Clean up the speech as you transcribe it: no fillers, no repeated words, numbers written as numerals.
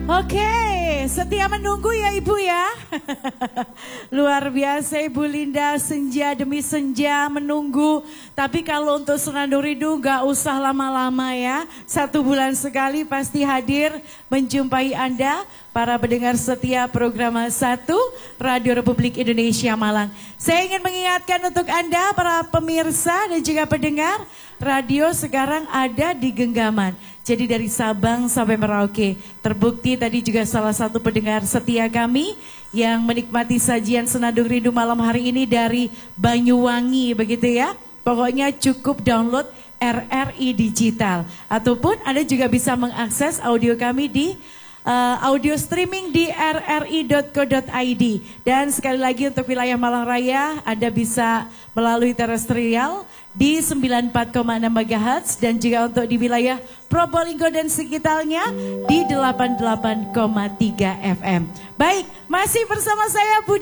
Oke, setia menunggu ya Ibu ya. Luar biasa Ibu Linda, senja demi senja menunggu. Tapi kalau untuk Senandung Rindu gak usah lama-lama ya. 1 bulan sekali pasti hadir menjumpai Anda. Para pendengar setia program 1 Radio Republik Indonesia Malang. Saya ingin mengingatkan untuk Anda para pemirsa dan juga pendengar. Radio sekarang ada di genggaman. Jadi dari Sabang sampai Merauke. Terbukti tadi juga salah satu pendengar setia kami yang menikmati sajian Senandung Rindu malam hari ini dari Banyuwangi begitu ya. Pokoknya cukup download RRI Digital. Ataupun Anda juga bisa mengakses audio kami di audio streaming di rri.co.id. Dan sekali lagi untuk wilayah Malang Raya Anda bisa melalui terestrial di 94,6 MHz dan juga untuk di wilayah Probolinggo dan sekitarnya di 88,3 FM. Baik, masih bersama saya Budi.